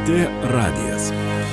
LRT radijas.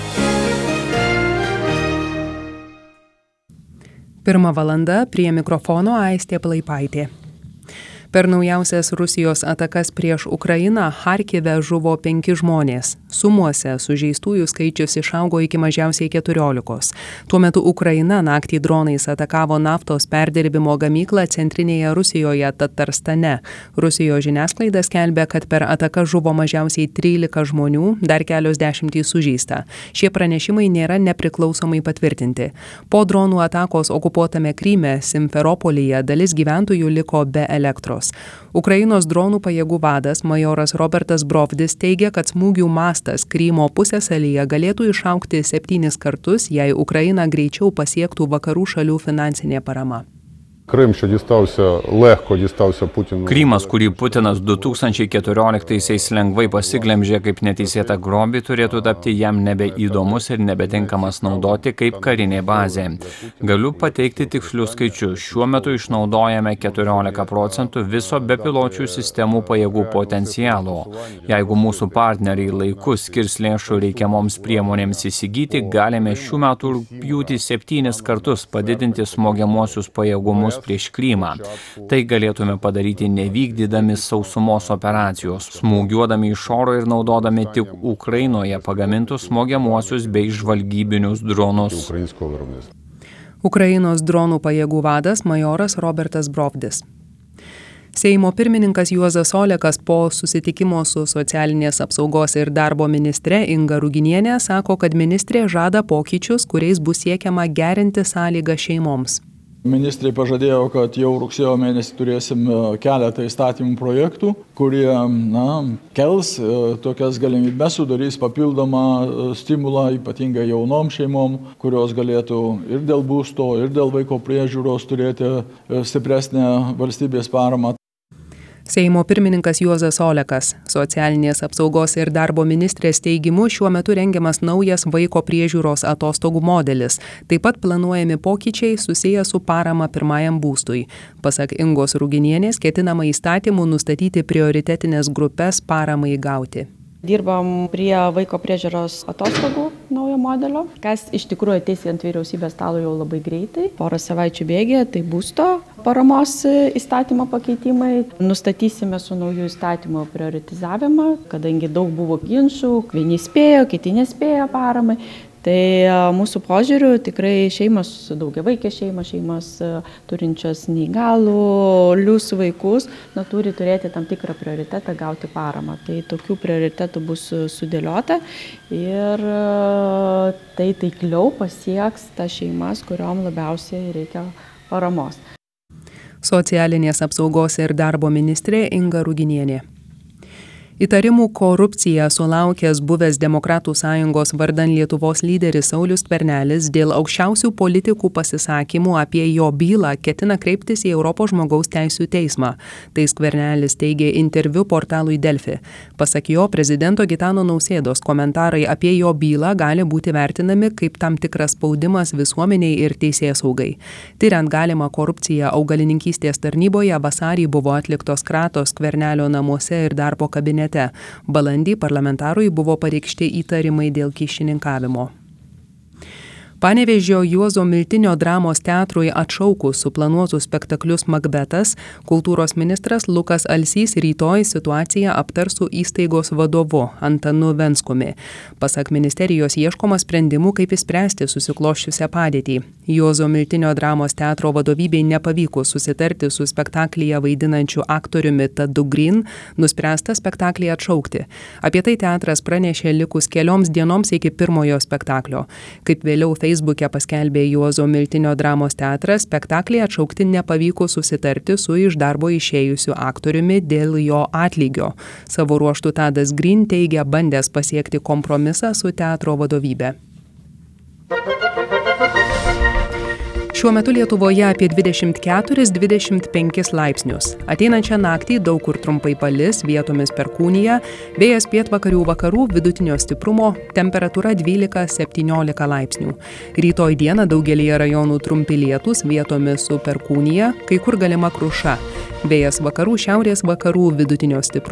Pirma valanda, prie mikrofono Aistė Plaipaitė. Per naujausias Rusijos atakas prieš Ukrainą Charkive žuvo 5 žmonės. Sumuose sužeistųjų skaičius išaugo iki mažiausiai 14. Tuo metu Ukraina naktį dronais atakavo naftos perdirbimo gamyklą centrinėje Rusijoje Tatarstane. Rusijos žiniasklaida skelbia, kad per ataką žuvo mažiausiai 13 žmonių, dar kelios dešimtys sužeista. Šie pranešimai nėra nepriklausomai patvirtinti. Po dronų atakos okupuotame Kryme, Simferopolyje dalis gyventojų liko be elektros. Ukrainos dronų pajėgų vadas majoras Robertas Brovdis teigia, kad smūgių mastas Krymo pusiasalyje galėtų išaugti 7 kartus, jei Ukraina greičiau pasiektų vakarų šalių finansinė parama. Krymas, kurį Putinas 2014-aisiais lengvai pasiglemžė kaip neteisėtą grobį, turėtų tapti jam nebeįdomus ir nebetinkamas naudoti kaip karinė bazė. Galiu pateikti tikslius skaičius. Šiuo metu išnaudojame 14% viso bepiločių sistemų pajėgų potencialo. Jeigu mūsų partneriai laiku skirs lėšų reikiamoms priemonėms įsigyti, galime šių metų rugpjūtį 7 kartus padidinti smogiamuosius pajėgumus prieš Krymą. Tai galėtume padaryti nevykdydami sausumos operacijos, smūgiuodami iš oro ir naudodami tik Ukrainoje pagamintus smogiamuosius bei žvalgybinius dronus. Ukrainos dronų pajėgų vadas majoras Robertas Brovdis. Seimo pirmininkas Juozas Olekas po susitikimo su socialinės apsaugos ir darbo ministre Inga Ruginienė sako, kad ministrė žada pokyčius, kuriais bus siekiama gerinti sąlygą šeimoms. Ministrai pažadėjo, kad jau rugsėjo mėnesį turėsim keletą įstatymų projektų, kurie kels tokias galimybes, sudarys papildomą stimulą, ypatingai jaunom šeimom, kurios galėtų ir dėl būsto, ir dėl vaiko priežiūros turėti stipresnę valstybės paramą. Seimo pirmininkas Juozas Olekas. Socialinės apsaugos ir darbo ministrės teigimu šiuo metu rengiamas naujas vaiko priežiūros atostogų modelis. Taip pat planuojami pokyčiai susiję su parama pirmajam būstui. Pasak Ingos Ruginienės, ketinama įstatymų nustatyti prioritetinės grupės paramai gauti. Dirbam prie vaiko priežiūros atostogų naujo modelio, kas iš tikrųjų ateis ant vyriausybės stalo jau labai greitai. Porą savaičių bėgyje tai būsto paramos įstatymo pakeitimai. Nustatysime su naujų įstatymų prioritizavimą, kadangi daug buvo ginčų, vieni spėjo, kiti nespėjo paramai. Tai mūsų požiūriu tikrai šeimos, daugiavaikės šeimos turinčios neįgalius vaikus, turi turėti tam tikrą prioritetą gauti paramą. Tai tokių prioritetų bus sudėliota ir tai taikliau pasieks tas šeimas, kuriom labiausiai reikia paramos. Socialinės apsaugos ir darbo ministrė Inga Ruginienė. Įtarimų korupcija sulaukęs buvęs Demokratų sąjungos vardan Lietuvos lyderis Saulius Skvernelis dėl aukščiausių politikų pasisakymų apie jo bylą ketina kreiptis į Europos žmogaus teisių teismą. Tai Skvernelis teigė interviu portalui Delfi. Pasak jo, prezidento Gitano Nausėdos komentarai apie jo bylą gali būti vertinami kaip tam tikras spaudimas visuomeniai ir teisėsaugai. Tiriant galimą korupciją augalininkystės tarnyboje vasarį buvo atliktos kratos Skvernelio namuose ir darbo kabinete. Balandį parlamentarui buvo pareikšti įtarimai dėl kyšininkavimo. Panevėžio Juozo Miltinio dramos teatrui atšaukus suplanuotus spektaklius Makbetas, kultūros ministras Lukas Alsys rytoj situaciją aptars su įstaigos vadovu Antanu Venskumi. Pasak ministerijos ieškoma sprendimų, kaip išspręsti susikloščiusią padėtį. Juozo Miltinio dramos teatro vadovybei nepavykus susitarti su spektaklyje vaidinančiu aktoriumi Tadu Green, nuspręsta spektaklį atšaukti. Apie tai teatras pranešė likus kelioms dienoms iki pirmojo spektaklio. Kaip vėliau Facebook'e paskelbė Juozo Miltinio dramos teatras, spektaklį atšaukti nepavykus susitarti su iš darbo išėjusiu aktoriumi dėl jo atlygio. Savo ruožtu Tadas Green teigia bandęs pasiekti kompromisą su teatro vadovybe. Šiuo metu Lietuvoje apie 24–25 laipsnius. Ateinančią naktį daug kur trumpai palis, vietomis perkūnija, vėjas pietvakarių vakarų vidutinio stiprumo, temperatūra 12–17 laipsnių. Rytoj dieną daugelyje rajonų trumpi lietūs, vietomis su perkūnija, kai kur galima kruša. Vėjas vakarų šiaurės vakarų vidutinio stiprumo.